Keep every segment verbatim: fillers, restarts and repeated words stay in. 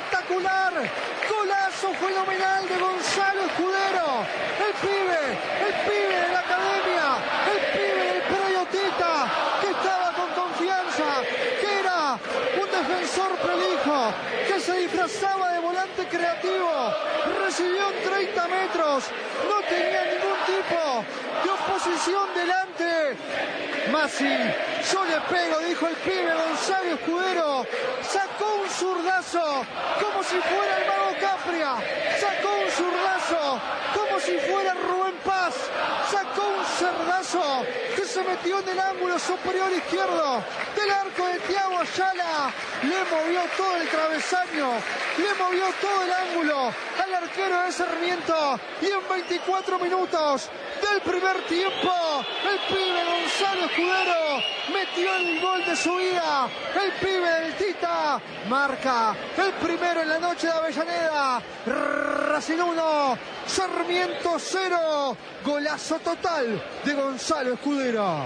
espectacular. Golazo fenomenal de Gonzalo Escudero. El pibe, el pibe de la academia, el pibe del predio Tita, que estaba con confianza, que era un defensor prolijo, que se disfrazaba de volante creativo, recibió en treinta metros, no tenía ningún tipo de oposición delante. Masi, yo le pego, dijo el pibe Gonzalo Escudero, sacó un zurdazo como si fuera el mago Capria, sacó un zurdazo como si fuera Rubén Paz, sacó un cerdazo que se metió en el ángulo superior izquierdo del arco de Thiago Ayala, le movió todo el travesaño, le movió todo el ángulo al arquero de Sarmiento, y en veinticuatro minutos del primer tiempo el pibe Gonzalo Escudero metió el gol de su vida. El pibe del Tita marca el primero en la noche de Avellaneda. Racing uno, Sarmiento cero. Golazo total de Gonzalo Escudero.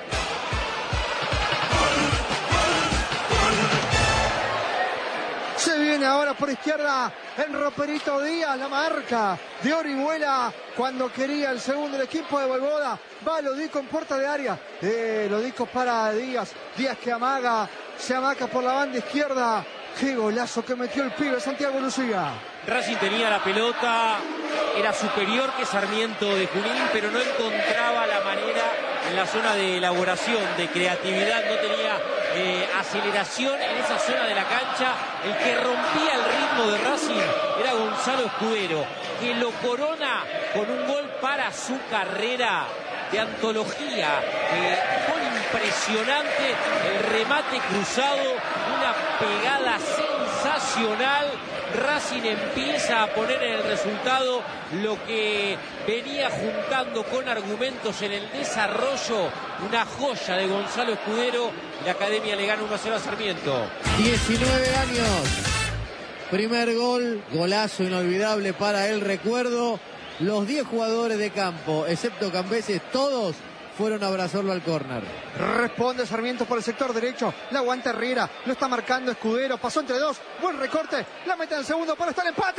Se viene ahora por izquierda en Roperito Díaz, la marca de Orihuela cuando quería el segundo del equipo de Voivoda. Va Lodico en puerta de área. Eh, Lodico para Díaz. Díaz que amaga, se amaca por la banda izquierda. Qué golazo que metió el pibe Santiago Lucía. Racing tenía la pelota, era superior que Sarmiento de Junín, pero no encontraba la manera en la zona de elaboración, de creatividad, no tenía eh, aceleración en esa zona de la cancha. El que rompía el ritmo de Racing era Gonzalo Escudero, que lo corona con un gol para su carrera de antología. Eh, gol impresionante, el remate cruzado, una pegada sensacional. Racing empieza a poner en el resultado lo que venía juntando con argumentos en el desarrollo. Una joya de Gonzalo Escudero. La academia le gana uno a cero a Sarmiento. diecinueve años. Primer gol, golazo inolvidable para el recuerdo. Los diez jugadores de campo, excepto Cambeses, todos fueron a abrazarlo al córner. Responde Sarmiento por el sector derecho. La aguanta Herrera. Lo está marcando Escudero. Pasó entre dos. Buen recorte. La mete en el segundo para estar el empate.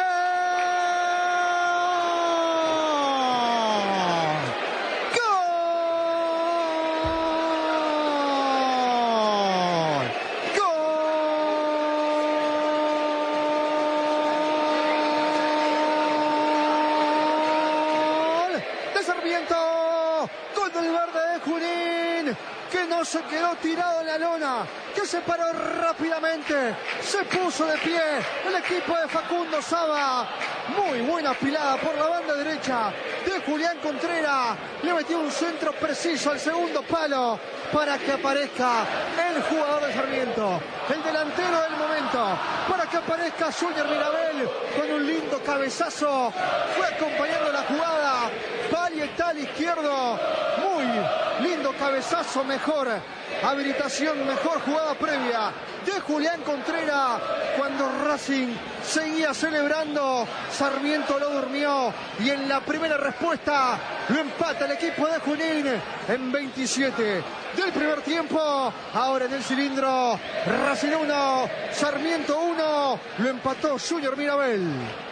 Se quedó tirado en la lona, que se paró rápidamente, se puso de pie el equipo de Facundo Saba. Muy buena pilada por la banda derecha de Julián Contreras, le metió un centro preciso al segundo palo para que aparezca el jugador de Sarmiento, el delantero del momento, para que aparezca Junior Mirabel con un lindo cabezazo, fue acompañando la jugada, parietal izquierdo, muy lindo cabezazo, mejor habilitación, mejor jugada previa de Julián Contreras cuando Racing seguía celebrando. Sarmiento lo durmió y en la primera respuesta lo empata el equipo de Junín en veintisiete del primer tiempo. Ahora en el cilindro, Racing uno, Sarmiento uno, lo empató Junior Mirabel.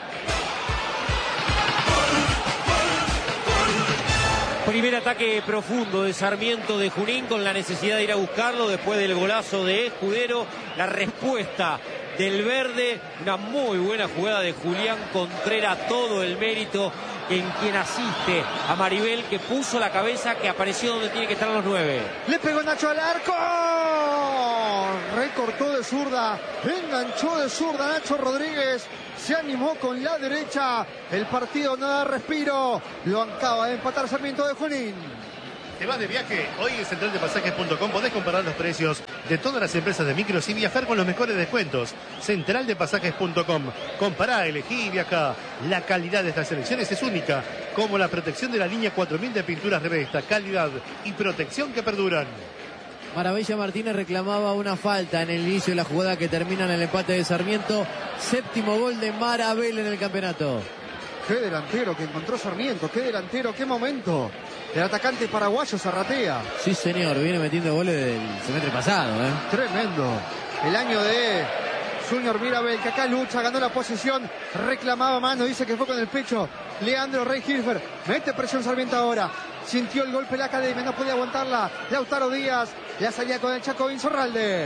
Primer ataque profundo de Sarmiento de Junín con la necesidad de ir a buscarlo después del golazo de Escudero. La respuesta del verde, una muy buena jugada de Julián Contreras, todo el mérito en quien asiste a Maribel, que puso la cabeza, que apareció donde tiene que estar los nueve. Le pegó Nacho al arco, recortó de zurda, enganchó de zurda Nacho Rodríguez, se animó con la derecha, el partido no da respiro, lo acaba de empatar Sarmiento de Junín. ¿Te vas de viaje? Hoy en central de pasajes punto com podés comparar los precios de todas las empresas de micros y viajar con los mejores descuentos. central de pasajes punto com. Compará, elegí y viajá. La calidad de estas selecciones es única, como la protección de la línea cuatro mil de pinturas Revesta, calidad y protección que perduran. Maravilla Martínez reclamaba una falta en el inicio de la jugada que termina en el empate de Sarmiento. Séptimo gol de Marabel en el campeonato. Qué delantero que encontró Sarmiento, qué delantero, qué momento. El atacante paraguayo Zarratea. Sí, señor, viene metiendo goles del semestre pasado, ¿eh? Tremendo. El año de Junior Mirabel, que acá lucha, ganó la posición, reclamaba mano, dice que fue con el pecho. Leandro Rey Hilfer, mete presión Sarmiento ahora. Sintió el golpe la Academia, no podía aguantarla. Lautaro Díaz, la salía con el Chaco Insorralde.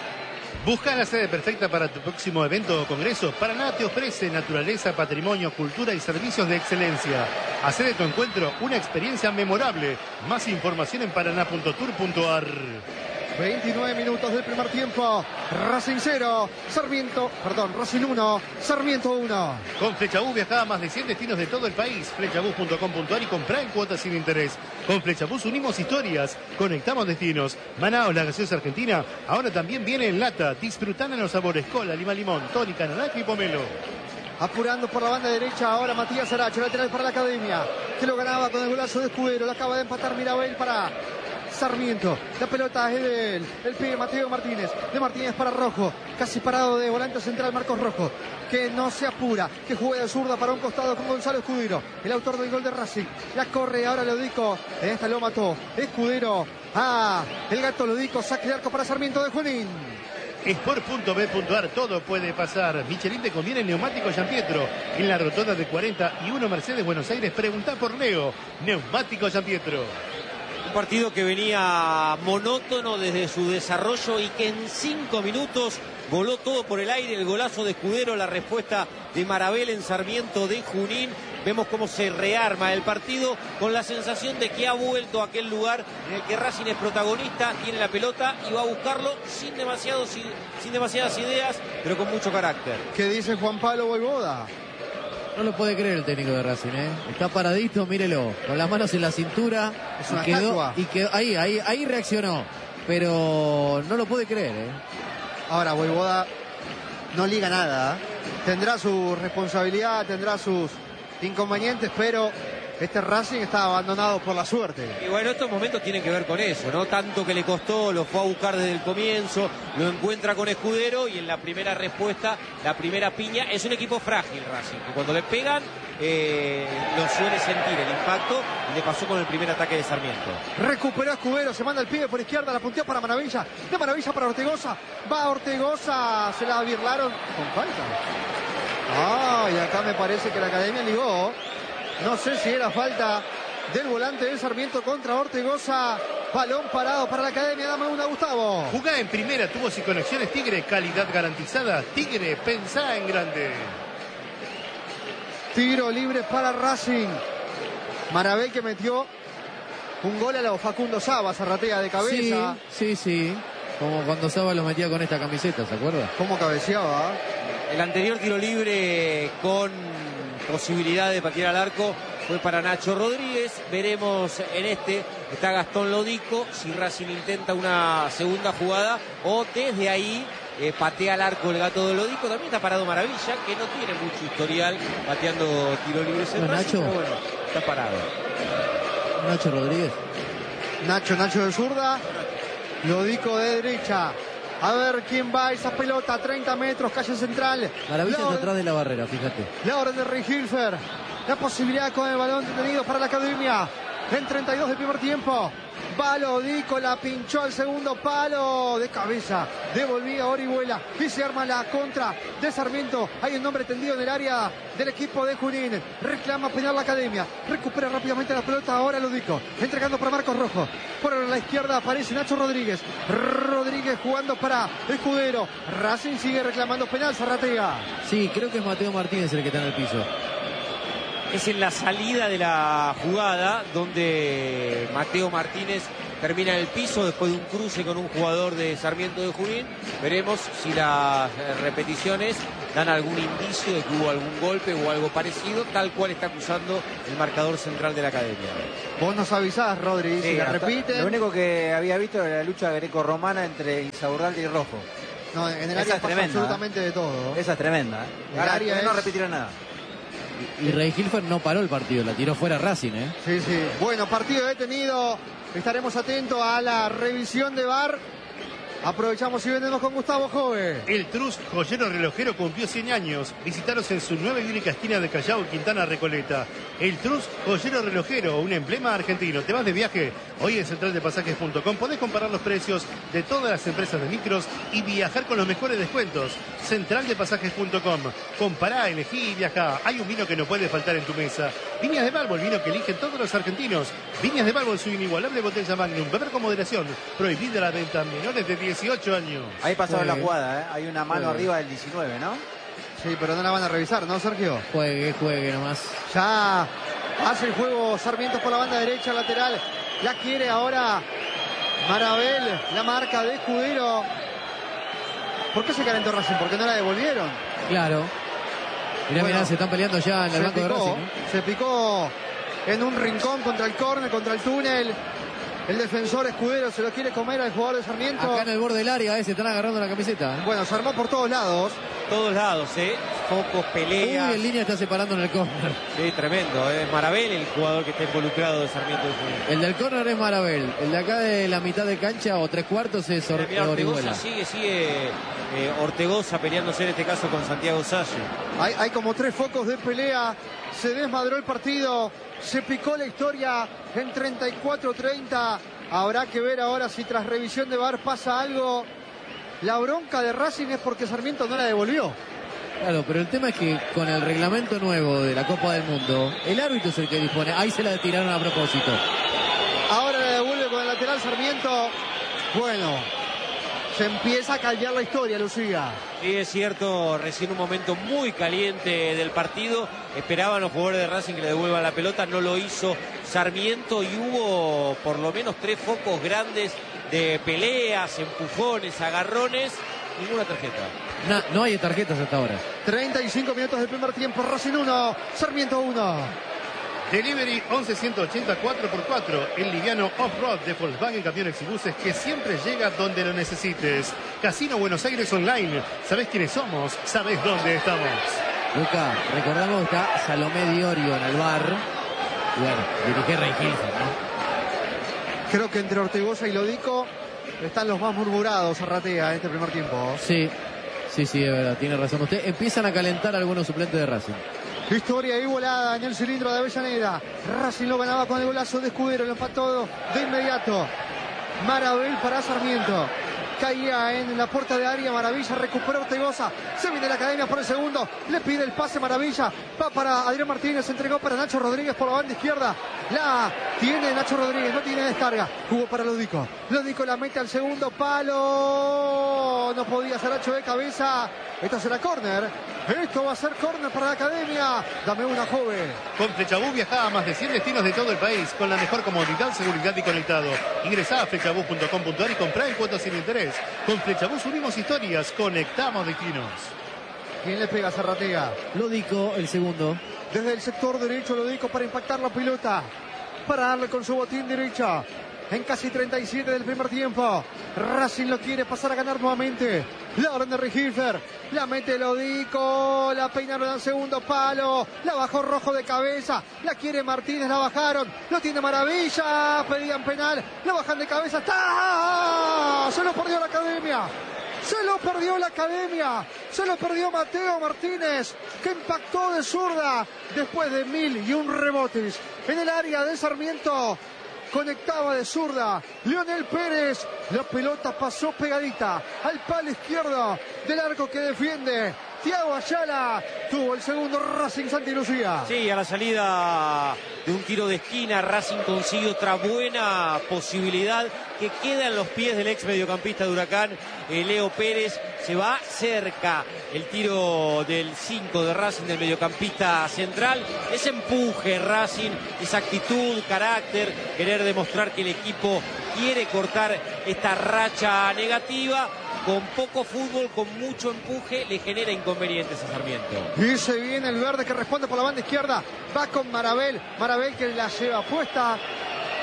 Busca la sede perfecta para tu próximo evento o congreso. Paraná te ofrece naturaleza, patrimonio, cultura y servicios de excelencia. Hacé de tu encuentro una experiencia memorable. Más información en paraná punto tour punto ar. veintinueve minutos del primer tiempo. Racing cero, Sarmiento, perdón, Racing uno, Sarmiento uno. Con Flechabús viaja a más de cien destinos de todo el país. Flechabús punto com punto ar y comprá en cuotas sin interés. Con Flechabús unimos historias, conectamos destinos. Manaos, la gaseosa argentina, ahora también viene en lata. Disfrután en los sabores cola, lima limón, tónica, naranja y pomelo. Apurando por la banda derecha ahora Matías Aracho, lateral para la Academia, que lo ganaba con el golazo de Escudero. Lo acaba de empatar Mirabel para Sarmiento. La pelota es de él, el pibe Mateo Martínez. De Martínez para Rojo, casi parado de volante central Marcos Rojo, que no se apura, que juega de zurda para un costado con Gonzalo Escudero, el autor del gol de Racing. La corre ahora Lodico, en esta lo mató Escudero. Ah, el gato Lodico, saque de arco para Sarmiento de Junín. Sport punto b punto ar, todo puede pasar. Michelin te conviene el neumático Giampietro. En la rotonda de cuarenta y uno Mercedes Buenos Aires, preguntá por Leo. Neumático Giampietro. Un partido que venía monótono desde su desarrollo y que en cinco minutos voló todo por el aire. El golazo de Escudero, la respuesta de Marabel en Sarmiento de Junín. Vemos cómo se rearma el partido con la sensación de que ha vuelto a aquel lugar en el que Racing es protagonista, tiene la pelota y va a buscarlo sin, demasiados, sin demasiadas ideas, pero con mucho carácter. ¿Qué dice Juan Pablo Voivoda? No lo puede creer el técnico de Racing, ¿eh? Está paradito, mírelo, con las manos en la cintura. Es una y quedó, estatua. y quedó, ahí, ahí, ahí reaccionó, pero no lo puede creer, ¿eh? Ahora Voivoda no liga nada, ¿eh? Tendrá su responsabilidad, tendrá sus inconvenientes, pero este Racing está abandonado por la suerte. Y bueno, estos momentos tienen que ver con eso, ¿no? Tanto que le costó, lo fue a buscar desde el comienzo, lo encuentra con Escudero y en la primera respuesta, la primera piña. Es un equipo frágil Racing, que cuando le pegan eh, lo suele sentir el impacto, y le pasó con el primer ataque de Sarmiento. Recuperó Escudero, se manda el pibe por izquierda, la punteó para Maravilla, de Maravilla para Ortegoza, va Ortegoza, se la birlaron con falta. Ah, y acá me parece que la Academia ligó. No sé si era falta del volante del Sarmiento contra Ortegoza. Balón parado para la Academia. Dame una, Gustavo. Jugá en primera, tubos y conexiones Tigre, calidad garantizada. Tigre, pensá en grande. Tiro libre para Racing. Marabel que metió un gol a lo Facundo Saba, zarratea de cabeza. Sí, sí, sí. Como cuando Saba lo metía con esta camiseta, ¿se acuerda? Cómo cabeceaba. El anterior tiro libre con posibilidad de patear al arco fue para Nacho Rodríguez. Veremos en este, está Gastón Lodico, si Racing intenta una segunda jugada o desde ahí eh, patea al arco el gato de Lodico. También está parado Maravilla, que no tiene mucho historial pateando tiro libres en ¿No, Racing, Nacho? pero bueno, está parado. Nacho Rodríguez. Nacho, Nacho de zurda. Lodico de derecha. A ver quién va a esa pelota. treinta metros, calle central. Maravilla La está orden- atrás de la barrera, fíjate. La orden de Rey Hilfer. La posibilidad con el balón detenido para la Academia. En treinta y dos del primer tiempo. Va Lodico, la pinchó al segundo palo. De cabeza. Devolvía Orihuela. Y se arma la contra de Sarmiento. Hay un hombre tendido en el área del equipo de Junín. Reclama penal la Academia. Recupera rápidamente la pelota. Ahora Lodico. Entregando para Marcos Rojo. Por la izquierda aparece Nacho Rodríguez. Rodríguez jugando para Escudero. Racing sigue reclamando penal. Zarratea. Sí, creo que es Mateo Martínez el que está en el piso. Es en la salida de la jugada donde Mateo Martínez termina en el piso después de un cruce con un jugador de Sarmiento de Junín. Veremos si las eh, repeticiones dan algún indicio de que hubo algún golpe o algo parecido, tal cual está acusando el marcador central de la Academia. Vos nos avisás, Rodri, si Sí, la hasta- repiten. Lo único que había visto era la lucha greco-romana entre Insaurralde y Rojo. No, en el Esa área es pasa tremenda, absolutamente de todo. Esa es tremenda. ¿eh? El Ahora, área no es- repetirá nada. Y Rey Hilfer no paró el partido, la tiró fuera Racing, ¿eh? Sí, sí. Bueno, partido detenido. Estaremos atentos a la revisión de V A R. Aprovechamos y vendemos con Gustavo Jove. El Trus Joyero Relojero cumplió cien años. Visitaros en su nueva y única esquina de Callao, Quintana, Recoleta. El Trus Joyero Relojero, un emblema argentino. ¿Te vas de viaje? Hoy en central de pasajes punto com podés comparar los precios de todas las empresas de micros y viajar con los mejores descuentos. central de pasajes punto com. Compará, elegí y viajá. Hay un vino que no puede faltar en tu mesa. Viñas de Balbo, el vino que eligen todos los argentinos. Viñas de Balbo, su inigualable botella Magnum. Beber con moderación. Prohibida la venta a menores de dieciocho años. Ahí pasaron Juegue. la jugada, ¿eh? Hay una mano Juegue. arriba del diecinueve, ¿no? Sí, pero no la van a revisar, ¿no, Sergio? Juegue, juegue nomás. Ya hace el juego Sarmiento por la banda derecha, lateral. La quiere ahora Marabel, la marca de Escudero. ¿Por qué se calentó Racing? ¿Por qué no la devolvieron? Claro. Mirá, Bueno, mirá, se están peleando ya en el Se banco de picó, Racing, ¿no? se picó en un rincón contra el córner, contra el túnel. El defensor Escudero se lo quiere comer al jugador de Sarmiento. Acá en el borde del área, eh, se están agarrando la camiseta. ¿eh? Bueno, se armó por todos lados. Todos lados, ¿eh? Focos, Uy, peleas. en línea está separando en el córner. Sí, tremendo. Es Marabel el jugador que está involucrado de Sarmiento de Junín. El del córner es Marabel. El de acá de la mitad de cancha o tres cuartos es Or- Mira, Ortegoza Orihuela. sigue, sigue eh, Ortegoza peleándose en este caso con Santiago Salle. Hay, hay como tres focos de pelea. Se desmadró el partido. Se picó la historia en treinta y cuatro treinta. Habrá que ver ahora si tras revisión de V A R pasa algo. La bronca de Racing es porque Sarmiento no la devolvió. Claro, pero el tema es que con el reglamento nuevo de la Copa del Mundo, el árbitro es el que dispone. Ahí se la tiraron a propósito. Ahora la devuelve con el lateral Sarmiento. Bueno, se empieza a caldear la historia, Lucía. Sí, es cierto, recién un momento muy caliente del partido. Esperaban los jugadores de Racing que le devuelvan la pelota, no lo hizo Sarmiento y hubo por lo menos tres focos grandes de peleas, empujones, agarrones, ninguna tarjeta. Na- no hay tarjetas hasta ahora. treinta y cinco minutos del primer tiempo. Racing uno, Sarmiento uno. Delivery once ciento ochenta cuatro por cuatro, el liviano off-road de Volkswagen Camiones y Buses que siempre llega donde lo necesites. Casino Buenos Aires Online. ¿Sabés quiénes somos? ¿Sabés dónde estamos? Luca, recordamos que está Salomé Diorio en el bar. Y bueno, dirige Rey Hilfer, ¿no? Creo que entre Ortegoza y Lodico están los más murmurados, Arratea, en este primer tiempo. Sí, sí, sí, es verdad, tiene razón usted. Empiezan a calentar algunos suplentes de Racing. Historia igualada en el cilindro de Avellaneda. Racing lo ganaba con el golazo de Escudero, lo empató de inmediato. Marabel para Sarmiento. Caía en la puerta de área, Maravilla, recupera Ortegoza. Se viene la academia por el segundo. Le pide el pase Maravilla. Va para Adrián Martínez, entregó para Nacho Rodríguez por la banda izquierda. La tiene Nacho Rodríguez, no tiene descarga. Jugó para Lodico. Lodico la mete al segundo palo. No podía ser Nacho de cabeza. Esto será córner. Esto va a ser córner para la academia. Dame una, joven. Con Flechabús viajá a más de cien destinos de todo el país con la mejor comodidad, seguridad y conectado. Ingresá a flechabús punto com punto ar y comprá en cuotas sin interés. Con Flechabús unimos historias, conectamos destinos. ¿Quién le pega a Zarratea? Lodico, el segundo. Desde el sector derecho Lodico para impactar la pelota. Para darle con su botín derecha. En casi treinta y siete del primer tiempo. Racing lo quiere pasar a ganar nuevamente. La orden de Rigilfer. La mete Lodico. La peinaron al segundo palo. La bajó Rojo de cabeza. La quiere Martínez. La bajaron. Lo tiene Maravilla. Pedían penal. La bajan de cabeza. ¡Está! Se lo perdió la academia. Se lo perdió la academia. Se lo perdió Mateo Martínez, que impactó de zurda después de mil y un rebotes en el área de Sarmiento. Conectaba de zurda Leonel Pérez. La pelota pasó pegadita al palo izquierdo del arco que defiende Thiago Ayala. Tuvo el segundo Racing Santi Lucía. Sí, a la salida de un tiro de esquina, Racing consigue otra buena posibilidad que queda en los pies del ex mediocampista de Huracán, eh, Leo Pérez. Se va cerca el tiro del cinco de Racing, del mediocampista central. Ese empuje Racing, esa actitud, carácter, querer demostrar que el equipo quiere cortar esta racha negativa. Con poco fútbol, con mucho empuje, le genera inconvenientes a Sarmiento. Y se viene el verde que responde por la banda izquierda. Va con Marabel. Marabel que la lleva puesta.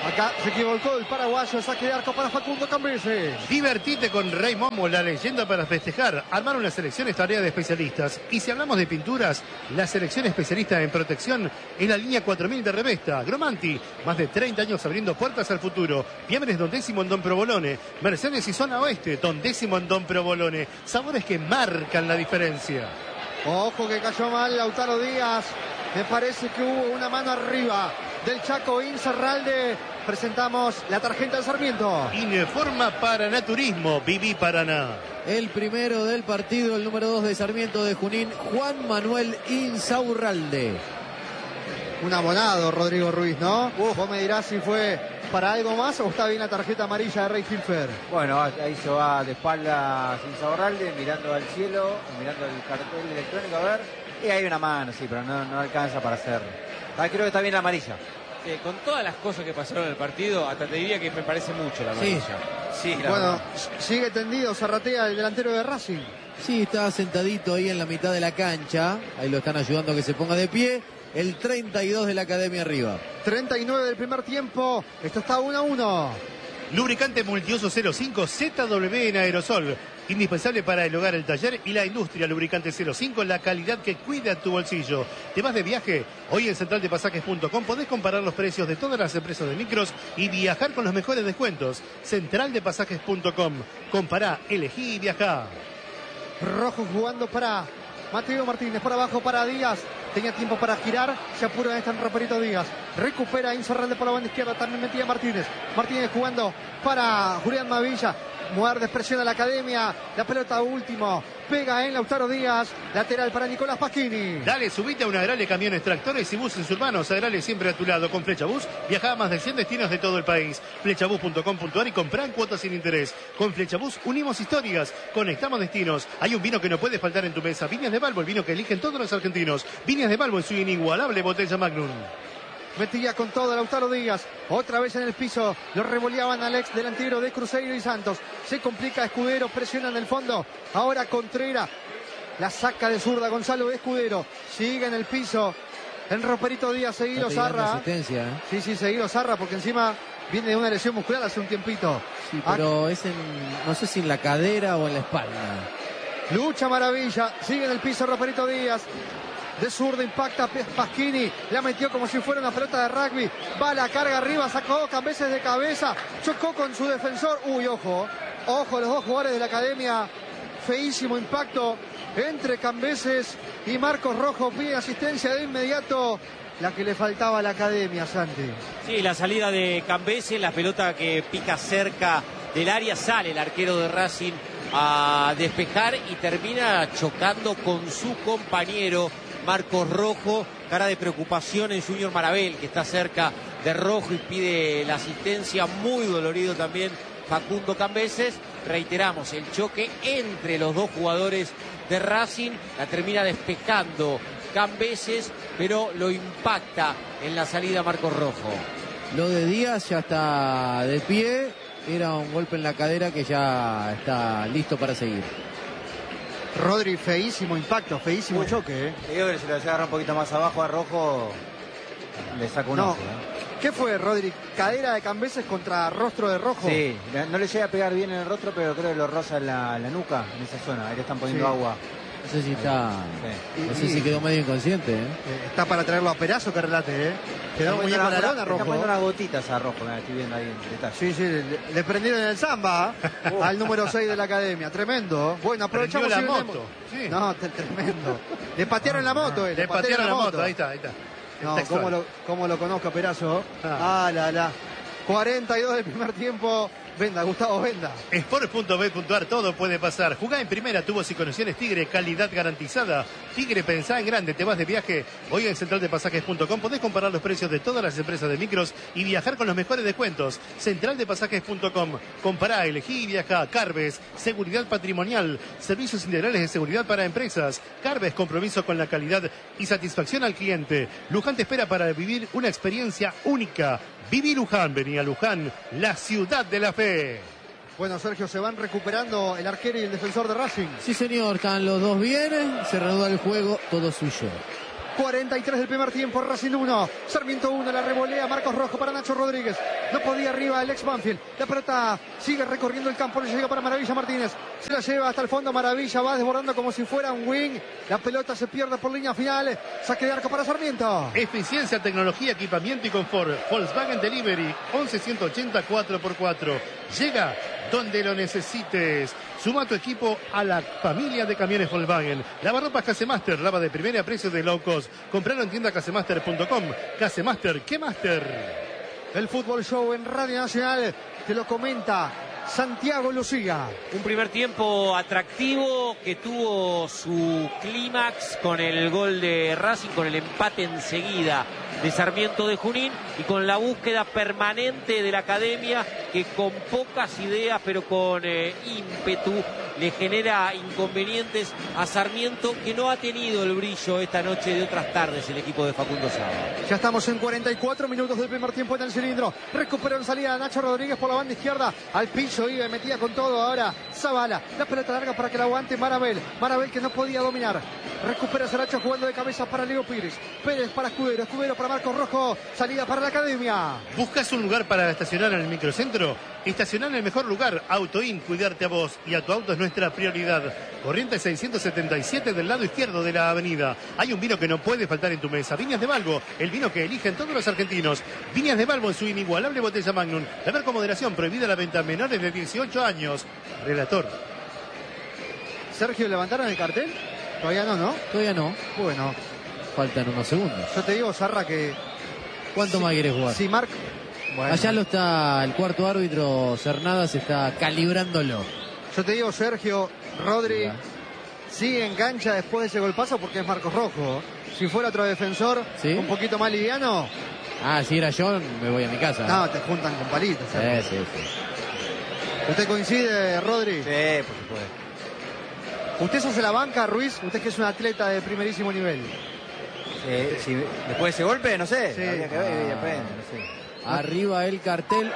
Acá se equivocó el paraguayo, saque de arco para Facundo Cambeses. Divertite con Rey Momo, la leyenda para festejar. Armar una selección es tarea de especialistas. Y si hablamos de pinturas, la selección especialista en protección es la línea cuatro mil de Revesta. Gromanti, más de treinta años abriendo puertas al futuro. Viemres Don Décimo en Don Provolone. Mercedes y Zona Oeste, Don Décimo en Don Provolone. Sabores que marcan la diferencia. Ojo que cayó mal Lautaro Díaz. Me parece que hubo una mano arriba del Chaco Insaurralde. Presentamos la tarjeta de Sarmiento. Informa Paranaturismo, Viví Paraná. El primero del partido, el número dos de Sarmiento de Junín, Juan Manuel Insaurralde. Un abonado, Rodrigo Ruiz, ¿no? Uf. Vos me dirás si fue para algo más o está bien la tarjeta amarilla de Rey Hilfer. Bueno, ahí se va de espaldas Insaurralde, mirando al cielo, mirando el cartel electrónico, a ver. Y hay una mano, sí, pero no, no alcanza para hacerlo. Ah, creo que está bien la amarilla. Eh, con todas las cosas que pasaron en el partido, hasta te diría que me parece mucho la amarilla. Sí, sí la bueno, verdad. sigue tendido, Zarratea, el delantero de Racing. Sí, está sentadito ahí en la mitad de la cancha. Ahí lo están ayudando a que se ponga de pie. El treinta y dos de la Academia arriba. treinta y nueve del primer tiempo. Esto está uno a uno. Lubricante multiuso cero cinco Z W en aerosol. Indispensable para el hogar, el taller y la industria. Lubricante cero cinco, la calidad que cuida tu bolsillo. ¿Te vas de viaje? Hoy en central de pasajes punto com podés comparar los precios de todas las empresas de micros y viajar con los mejores descuentos. central de pasajes punto com. Compará, elegí y viajá. Rojo jugando para Mateo Martínez, por abajo para Díaz. Tenía tiempo para girar, se apura este en Roperito Díaz. Recupera Insaurralde por la banda izquierda, también metía Martínez. Martínez jugando para Julián Mavilla. Muerde, presiona la Academia. La pelota último. Pega en Lautaro Díaz. Lateral para Nicolás Pasquini. Dale, subite a una Agrale Camiones, Tractores y Buses Urbanos. Agrale siempre a tu lado. Con Flecha Bus viaja a más de cien destinos de todo el país. Flechabus punto com punto ar y comprá en cuotas sin interés. Con Flechabus unimos historias, conectamos destinos. Hay un vino que no puede faltar en tu mesa. Viñas de Balbo, el vino que eligen todos los argentinos. Viñas de Balbo en su inigualable botella Magnum. Metía con todo Lautaro Díaz. Otra vez en el piso. Lo revoleaban al ex delantero de Cruzeiro y Santos. Se complica Escudero. Presiona en el fondo. Ahora Contreras. La saca de zurda Gonzalo de Escudero. Sigue en el piso. En Roperito Díaz. Seguido Zarra. Asistencia, ¿eh? Sí, sí, seguido Zarra. Porque encima viene de una lesión muscular hace un tiempito. Sí, pero es en, no sé si en la cadera o en la espalda. Lucha Maravilla. Sigue en el piso Roperito Díaz. De zurda impacta Pasquini, la metió como si fuera una pelota de rugby, va la carga arriba, sacó Cambeses de cabeza, chocó con su defensor, uy, ojo, ojo los dos jugadores de la Academia, feísimo impacto entre Cambeses y Marcos Rojo, pide asistencia de inmediato, la que le faltaba a la Academia, Santi. Sí, la salida de Cambeses, la pelota que pica cerca del área, sale el arquero de Racing a despejar y termina chocando con su compañero Marcos Rojo. Cara de preocupación en Junior Marabel, que está cerca de Rojo y pide la asistencia. Muy dolorido también Facundo Cambeses. Reiteramos, el choque entre los dos jugadores de Racing, la termina despejando Cambeses, pero lo impacta en la salida Marcos Rojo. Lo de Díaz ya está de pie, era un golpe en la cadera que ya está listo para seguir. Rodri, feísimo impacto, feísimo Uy, choque. ¿eh? Digo que si lo agarra un poquito más abajo a Rojo, le saca un No. ojo. ¿eh? ¿Qué fue, Rodri? Cadera de Cambeses contra rostro de Rojo. Sí, no le llega a pegar bien en el rostro, pero creo que lo roza en la, la nuca, en esa zona. Ahí le están poniendo Sí. agua. No sé si está, Sí. no sé si quedó medio inconsciente, ¿eh? Eh, está para traerlo a Perazo que relate, ¿eh? Quedó Está muy poniendo con la una- lona, está Rojo. poniendo unas gotitas a Rojo, me estoy viendo ahí en detalle. Sí, sí, le, le prendieron el samba Uh. al número seis de la Academia. Tremendo. Bueno, aprovechamos Prendió la y moto. Sí. No, te- tremendo. Le patearon la moto, eh. Le patearon la moto, ahí está, ahí está. No, Textual. cómo lo, cómo lo conozco a Perazo. Ah. Ah, la, la. cuarenta y dos del primer tiempo. Venda, Gustavo Venda. Sport punto b punto ar, todo puede pasar. Jugá en primera, tubos y conexiones Tigre, calidad garantizada. Tigre, pensá en grande, te vas de viaje. Hoy en central de pasajes punto com podés comparar los precios de todas las empresas de micros y viajar con los mejores descuentos. central de pasajes punto com. Compará, elegí y viajá. Carves, seguridad patrimonial, servicios integrales de seguridad para empresas. Carves, compromiso con la calidad y satisfacción al cliente. Luján te espera para vivir una experiencia única. Viví Luján, vení a Luján, la ciudad de la fe. Bueno, Sergio, se van recuperando el arquero y el defensor de Racing. Sí, señor, están los dos bien, se reanuda el juego, todo suyo. cuarenta y tres del primer tiempo, Racing uno, Sarmiento uno, la revolea Marcos Rojo para Nacho Rodríguez. No podía arriba el ex Banfield. La pelota sigue recorriendo el campo, no llega para Maravilla Martínez. Se la lleva hasta el fondo, Maravilla va desbordando como si fuera un wing. La pelota se pierde por línea final. Saque de arco para Sarmiento. Eficiencia, tecnología, equipamiento y confort. Volkswagen Delivery, once ciento ochenta cuatro por cuatro. Llega donde lo necesites. Suma tu equipo a la familia de camiones Volkswagen. Lavarropas Casemaster, lava de primera a precio de low cost. Compralo en tienda casemaster punto com. Casemaster, ¿qué Master? El Fútbol Show en Radio Nacional te lo comenta Santiago Lucía. Un primer tiempo atractivo que tuvo su clímax con el gol de Racing, con el empate enseguida de Sarmiento de Junín y con la búsqueda permanente de la academia que con pocas ideas pero con eh, ímpetu le genera inconvenientes a Sarmiento, que no ha tenido el brillo esta noche de otras tardes el equipo de Facundo Saba. Ya estamos en cuarenta y cuatro minutos del primer tiempo en el cilindro. Recuperó en salida Nacho Rodríguez por la banda izquierda. Al piso iba, metía con todo ahora Zavala. La pelota larga para que la aguante Marabel. Marabel que no podía dominar. Recupera Saracho jugando de cabeza para Leo Pérez. Pérez para Escudero. Escudero para Marcos Rojo. Salida para la academia. ¿Buscas un lugar para estacionar en el microcentro? Estacionar en el mejor lugar. Autoin, cuidarte a vos y a tu auto es nuestra prioridad. Corrientes seiscientos setenta y siete del lado izquierdo de la avenida. Hay un vino que no puede faltar en tu mesa. Viñas de Balbo, el vino que eligen todos los argentinos. Viñas de Balbo en su inigualable botella Magnum. Beber con moderación, prohibida la venta a menores de dieciocho años. Relator. Sergio, ¿levantaron el cartel? Todavía no, ¿no? Todavía no. Bueno, Faltan unos segundos. yo te digo, Sarra, que ¿Cuánto si, más quieres jugar? Si Marc... Bueno, Allá lo está el cuarto árbitro, Cernadas, está calibrándolo. yo te digo, Sergio, Rodri sigue en cancha después de ese golpazo porque es Marcos Rojo. Si fuera otro defensor, ¿Sí? un poquito más liviano, Ah, si era yo, me voy a mi casa. no, te juntan con palitos. Sergio. Sí, sí, sí. ¿Usted coincide, Rodri? Sí, por supuesto. ¿Usted se hace la banca, Ruiz? Usted que es un atleta de primerísimo nivel. Sí, sí, después de ese golpe, no sé. Sí. Habría que ver y depende, no sé. Arriba el cartel.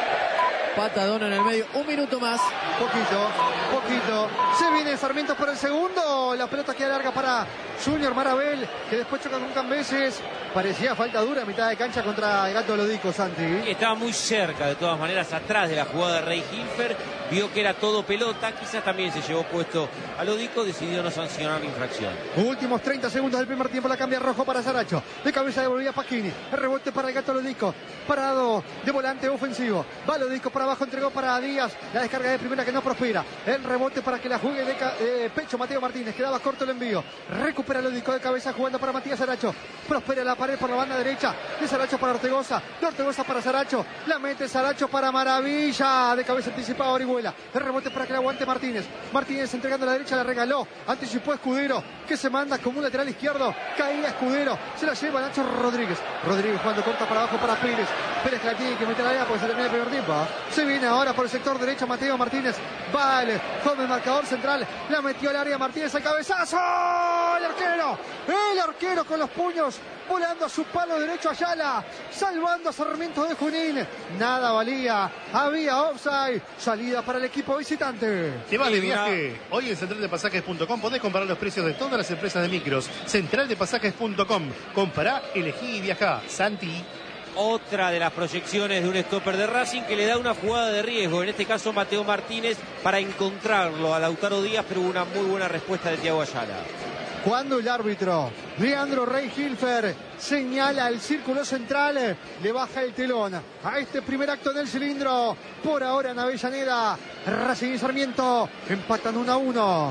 Patadón en el medio. Un minuto más. Poquito, poquito. Se viene Sarmiento por el segundo. La pelota queda larga para Junior Marabel, que después choca con Cambeses. Parecía falta dura a mitad de cancha contra el Gato Lodico, Santi. Estaba muy cerca, de todas maneras, atrás de la jugada de Rey Hilfer. Vio que era todo pelota. Quizás también se llevó puesto a Lodico. Decidió no sancionar la infracción. Últimos treinta segundos del primer tiempo. La cambia Rojo para Saracho. De cabeza devolvía Pasquini. El rebote para el Gato Lodico. Parado de volante ofensivo. Va Lodico para abajo. Entregó para Díaz. La descarga de primera que no prospera. El rebote para que la juegue de, de pecho Mateo Martínez. Quedaba corto el envío. Recupera Lodico de cabeza jugando para Matías Saracho. Prospera la pared por la banda derecha. De Saracho para Ortegoza. De Ortegoza para Saracho. La mete Saracho para Maravilla. De cabeza anticipada Orihuela. El rebote para que la aguante Martínez. Martínez entregando a la derecha. La regaló. Anticipó Escudero. Que se manda como un lateral izquierdo. Caía Escudero. Se la lleva Nacho Rodríguez. Rodríguez jugando corta para abajo para Pérez. Pérez que la tiene que meter a la área porque se termina el primer tiempo. Se viene ahora por el sector derecho Mateo Martínez. Vale. Joven marcador central. La metió al área Martínez. El cabezazo. El arquero. El arquero con los puños. Volando a su palo derecho Ayala, salvando a Sarmiento de Junín. Nada valía, había offside. Salida para el equipo visitante. ¿Te vas de viaje? Hoy en central de pasajes punto com podés comparar los precios de todas las empresas de micros. central de pasajes punto com. Compará, elegí y viajá. Santi. Otra de las proyecciones de un stopper de Racing que le da una jugada de riesgo, en este caso Mateo Martínez, para encontrarlo a Lautaro Díaz, pero una muy buena respuesta de Thiago Ayala. Cuando el árbitro Leandro Rey Hilfer señala el círculo central, le baja el telón a este primer acto del cilindro. Por ahora en Avellaneda, Racing y Sarmiento empatan uno a uno.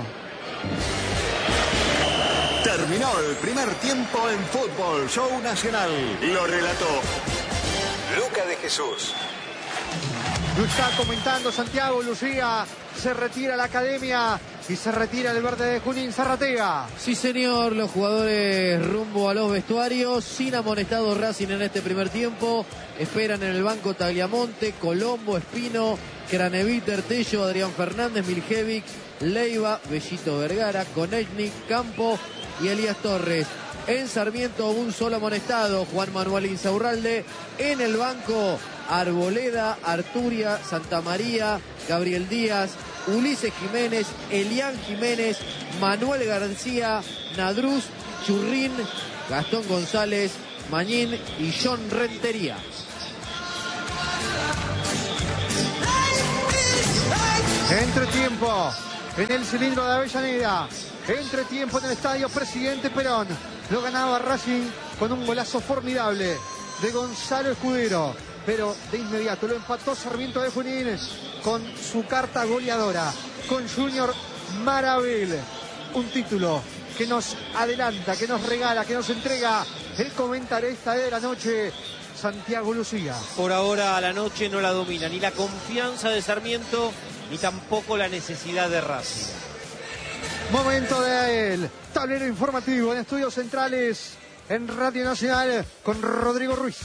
Terminó el primer tiempo en Fútbol Show Nacional. Lo relató Luca de Jesús. Lo está comentando Santiago Lucía. Se retira la academia y se retira el verde de Junín Zarratea. Sí, señor, los jugadores rumbo a los vestuarios, sin amonestado Racing en este primer tiempo. Esperan en el banco Tagliamonte, Colombo, Espino, Craneviter, Tello, Adrián Fernández, Miljevic, Leiva, Bellito Vergara, Konechnik, Campo y Elías Torres. En Sarmiento un solo amonestado, Juan Manuel Insaurralde. En el banco Arboleda, Arturia, Santa María, Gabriel Díaz, Ulises Jiménez, Elián Jiménez, Manuel García, Nadruz, Churrín Gastón González, Mañín y John Rentería. Entretiempo en el cilindro de Avellaneda. Entretiempo en el estadio Presidente Perón. Lo ganaba Racing con un golazo formidable de Gonzalo Escudero. Pero de inmediato lo empató Sarmiento de Junín con su carta goleadora, con Junior Marabel. Un título que nos adelanta, que nos regala, que nos entrega el comentarista de la noche, Santiago Lucía. Por ahora la noche no la domina ni la confianza de Sarmiento ni tampoco la necesidad de Racing. Momento de él, tablero informativo en Estudios Centrales en Radio Nacional con Rodrigo Ruiz.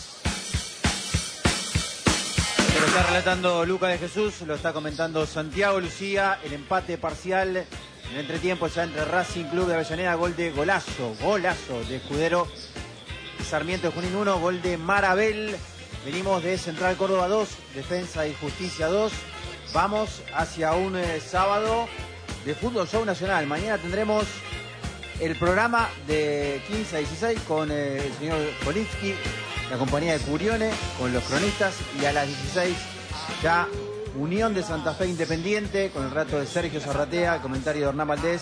Lo está relatando Luca de Jesús, lo está comentando Santiago Lucía, el empate parcial en el entretiempo ya entre Racing Club de Avellaneda, gol de golazo, golazo de Escudero, Sarmiento de Junín uno, gol de Marabel. Venimos de Central Córdoba dos, Defensa y Justicia dos. Vamos hacia un eh, sábado de Fútbol Show Nacional. Mañana tendremos el programa de quince a dieciséis con eh, el señor Polinski, la compañía de Curione, con los cronistas, y a las dieciséis ya Unión de Santa Fe Independiente, con el relato de Sergio Zarratea, el comentario de Hernán Valdés,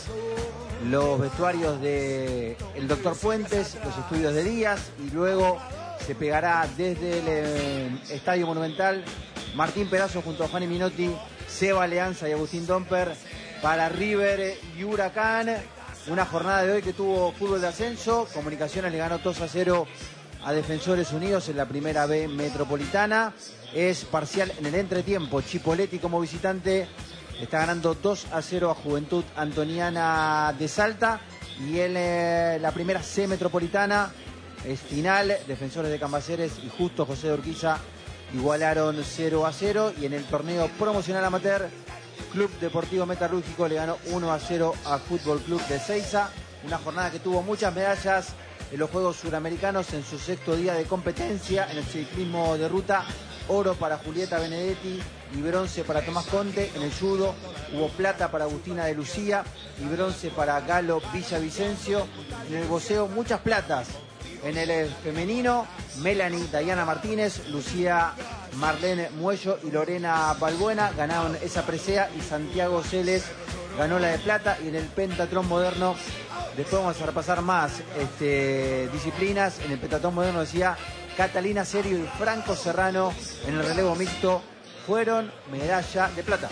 los vestuarios de el doctor Fuentes, los estudios de Díaz, y luego se pegará desde el eh, Estadio Monumental Martín Pedazo junto a Fanny Minotti, Seba Alianza y Agustín Domper para River y Huracán. Una jornada de hoy que tuvo fútbol de ascenso. Comunicaciones le ganó dos a cero a Defensores Unidos en la primera B metropolitana. Es parcial en el entretiempo. Chipolletti como visitante está ganando dos a cero a Juventud Antoniana de Salta. Y en eh, la primera C metropolitana es final. Defensores de Cambaceres y Justo José de Urquiza igualaron cero a cero. Y en el torneo promocional amateur, Club Deportivo Metalúrgico le ganó uno a cero a Fútbol Club de Seiza. Una jornada que tuvo muchas medallas en los Juegos Suramericanos en su sexto día de competencia. En el ciclismo de ruta, oro para Julieta Benedetti y bronce para Tomás Conte. En el judo hubo plata para Agustina de Lucía y bronce para Galo Villavicencio. En el boxeo muchas platas. En el femenino, Melanie Dayana Martínez, Lucía Marlene Muello y Lorena Balbuena ganaron esa presea, y Santiago Celes ganó la de plata. Y en el pentatlón moderno, después vamos a repasar más este, disciplinas. En el pentatlón moderno decía Catalina Serio y Franco Serrano en el relevo mixto fueron medalla de plata.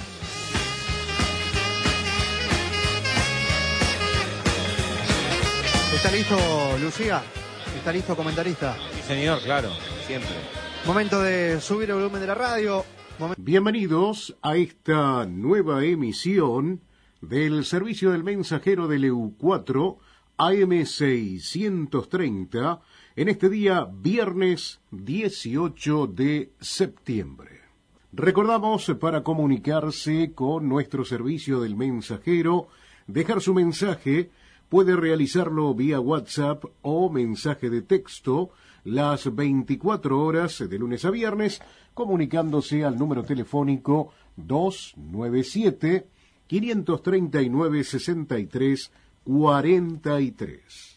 ¿Está listo, Lucía? ¿Está listo, comentarista? Sí, señor, claro, siempre. Momento de subir el volumen de la radio. Momento... Bienvenidos a esta nueva emisión del servicio del mensajero del E U cuatro A M seiscientos treinta en este día viernes dieciocho de septiembre. Recordamos, para comunicarse con nuestro servicio del mensajero, dejar su mensaje, puede realizarlo vía WhatsApp o mensaje de texto las veinticuatro horas de lunes a viernes, comunicándose al número telefónico dos nueve siete, cinco tres nueve, seis tres cuatro tres.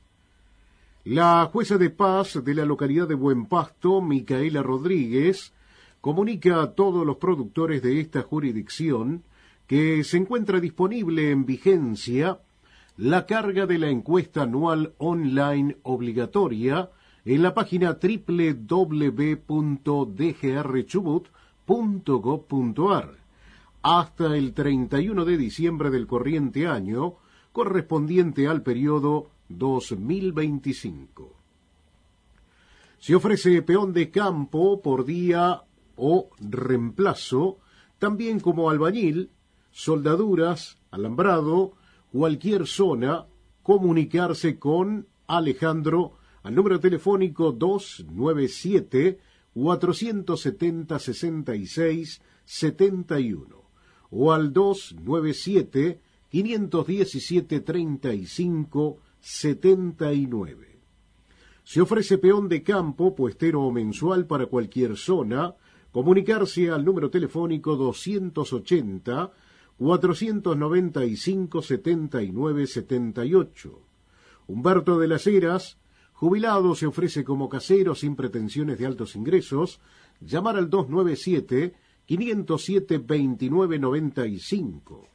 La jueza de paz de la localidad de Buen Pasto, Micaela Rodríguez, comunica a todos los productores de esta jurisdicción que se encuentra disponible en vigencia la carga de la encuesta anual online obligatoria en la página doble u doble u doble u punto d g r chubut punto gob punto a r hasta el treinta y uno de diciembre del corriente año, correspondiente al periodo dos mil veinticinco. Se ofrece peón de campo por día o reemplazo, también como albañil, soldaduras, alambrado, cualquier zona. Comunicarse con Alejandro al número telefónico dos nueve siete, cuatro siete cero, seis seis siete uno o al dos nueve siete, cinco uno siete, tres cinco siete nueve. Se ofrece peón de campo, puestero o mensual para cualquier zona. Comunicarse al número telefónico doscientos ochenta, cuatrocientos noventa y cinco, setenta y nueve setenta y ocho. Humberto de las Heras, Jubilado se ofrece como casero sin pretensiones de altos ingresos. Llamar al dos nueve siete, cinco cero siete, dos nueve nueve cinco.